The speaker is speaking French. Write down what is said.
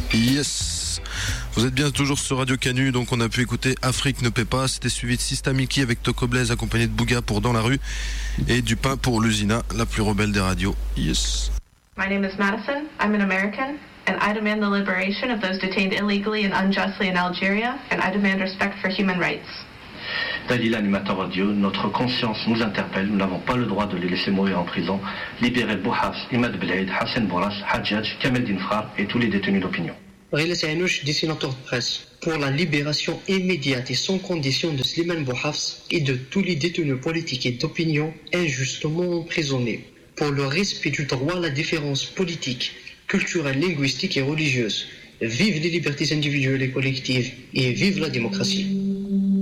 Yes. Vous êtes bien toujours sur Radio Canu, donc on a pu écouter Afrique ne paie pas. C'était suivi de Sista Miki avec Toko Blaise accompagné de Bouga pour Dans la rue et du pain pour l'Usina, la plus rebelle des radios. Yes. My name is Madison. I'm an American, and I demand the liberation of those detained illegally and unjustly in Algeria, and I demand respect for human rights. Dalila, animateur audio, notre conscience nous interpelle, nous n'avons pas le droit de les laisser mourir en prison. Libérez Bouhafs, Imad Belaid, Hassan Bourras, Hadjadj, Kamel Dinfrar et tous les détenus d'opinion. Rila Sayanouch, dessinateur de presse, pour la libération immédiate et sans condition de Slimane Bouhafs et de tous les détenus politiques et d'opinion injustement emprisonnés, pour le respect du droit à la différence politique, culturelle, linguistique et religieuse. Vive les libertés individuelles et collectives et vive la démocratie.